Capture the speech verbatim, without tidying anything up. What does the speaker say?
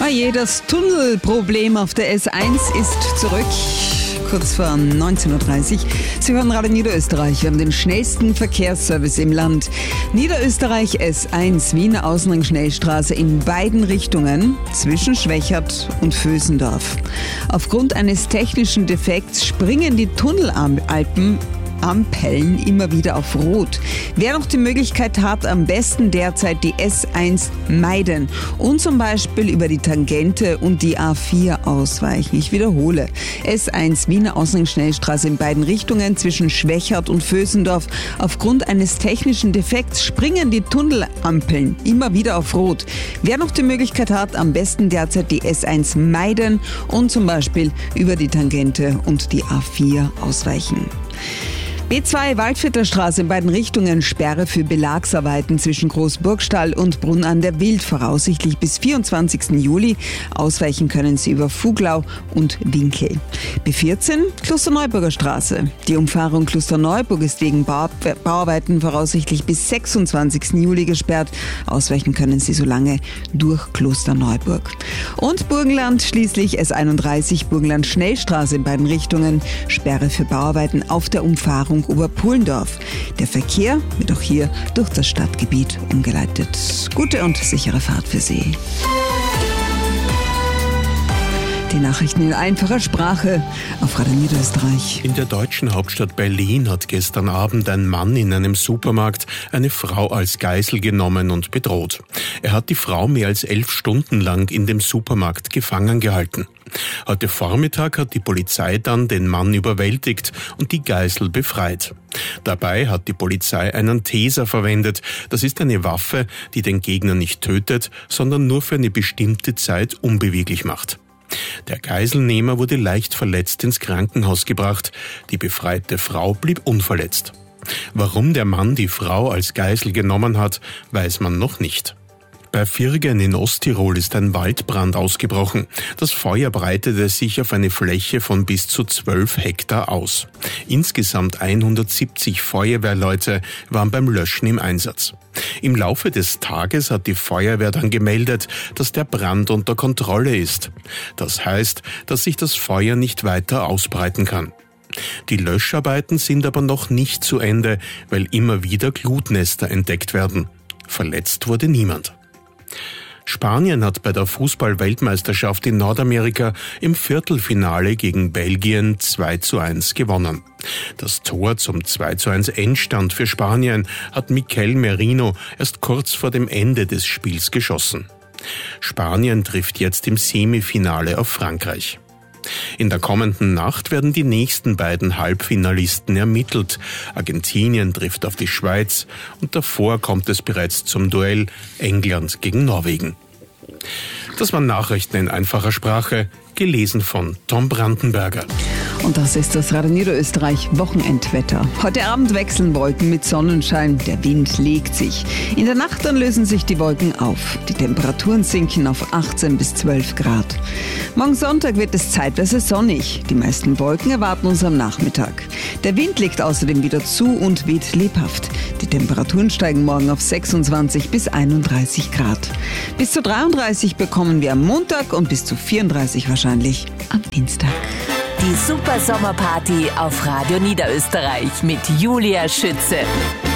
Ah je, das Tunnelproblem auf der S eins ist zurück. Kurz vor neunzehn Uhr dreißig. Sie hören Radio Niederösterreich. Wir haben den schnellsten Verkehrsservice im Land. Niederösterreich S eins, Wiener Außenring-Schnellstraße in beiden Richtungen zwischen Schwächert und Vösendorf. Aufgrund eines technischen Defekts springen die Tunnelalpen Ampeln immer wieder auf Rot. Wer noch die Möglichkeit hat, am besten derzeit die S eins meiden und zum Beispiel über die Tangente und die A vier ausweichen. Ich wiederhole, S eins Wiener Außenring-Schnellstraße in beiden Richtungen zwischen Schwächert und Vösendorf. Aufgrund eines technischen Defekts springen die Tunnelampeln immer wieder auf Rot. Wer noch die Möglichkeit hat, am besten derzeit die S eins meiden und zum Beispiel über die Tangente und die A vier ausweichen. B zwei Waldviertler Straße in beiden Richtungen, Sperre für Belagsarbeiten zwischen Großburgstall und Brunn an der Wild, voraussichtlich bis vierundzwanzigsten Juli. Ausweichen können Sie über Fuglau und Winkel. B vierzehn Klosterneuburger Straße. Die Umfahrung Klosterneuburg ist wegen Bau- Bauarbeiten voraussichtlich bis sechsundzwanzigsten Juli gesperrt. Ausweichen können Sie so lange durch Klosterneuburg. Und Burgenland schließlich S einunddreißig Burgenland Schnellstraße in beiden Richtungen, Sperre für Bauarbeiten auf der Umfahrung Oberpullendorf. Der Verkehr wird auch hier durch das Stadtgebiet umgeleitet. Gute und sichere Fahrt für Sie. Die Nachrichten in einfacher Sprache auf Radio Niederösterreich. In der deutschen Hauptstadt Berlin hat gestern Abend ein Mann in einem Supermarkt eine Frau als Geisel genommen und bedroht. Er hat die Frau mehr als elf Stunden lang in dem Supermarkt gefangen gehalten. Heute Vormittag hat die Polizei dann den Mann überwältigt und die Geisel befreit. Dabei hat die Polizei einen Taser verwendet. Das ist eine Waffe, die den Gegner nicht tötet, sondern nur für eine bestimmte Zeit unbeweglich macht. Der Geiselnehmer wurde leicht verletzt ins Krankenhaus gebracht. Die befreite Frau blieb unverletzt. Warum der Mann die Frau als Geisel genommen hat, weiß man noch nicht. Bei Virgen in Osttirol ist ein Waldbrand ausgebrochen. Das Feuer breitete sich auf eine Fläche von bis zu zwölf Hektar aus. Insgesamt hundertsiebzig Feuerwehrleute waren beim Löschen im Einsatz. Im Laufe des Tages hat die Feuerwehr dann gemeldet, dass der Brand unter Kontrolle ist. Das heißt, dass sich das Feuer nicht weiter ausbreiten kann. Die Löscharbeiten sind aber noch nicht zu Ende, weil immer wieder Glutnester entdeckt werden. Verletzt wurde niemand. Spanien hat bei der Fußball-Weltmeisterschaft in Nordamerika im Viertelfinale gegen Belgien zwei zu eins gewonnen. Das Tor zum zwei zu eins Endstand für Spanien hat Mikel Merino erst kurz vor dem Ende des Spiels geschossen. Spanien trifft jetzt im Semifinale auf Frankreich. In der kommenden Nacht werden die nächsten beiden Halbfinalisten ermittelt. Argentinien trifft auf die Schweiz und davor kommt es bereits zum Duell England gegen Norwegen. Das waren Nachrichten in einfacher Sprache, gelesen von Tom Brandenberger. Und das ist das Radio Niederösterreich Wochenendwetter. Heute Abend wechseln Wolken mit Sonnenschein. Der Wind legt sich. In der Nacht dann lösen sich die Wolken auf. Die Temperaturen sinken auf achtzehn bis zwölf Grad. Morgen Sonntag wird es zeitweise sonnig. Die meisten Wolken erwarten uns am Nachmittag. Der Wind legt außerdem wieder zu und weht lebhaft. Die Temperaturen steigen morgen auf sechsundzwanzig bis einunddreißig Grad. Bis zu dreiunddreißig bekommen wir am Montag und bis zu vierunddreißig wahrscheinlich am Dienstag. Die Super Sommerparty auf Radio Niederösterreich mit Julia Schütze.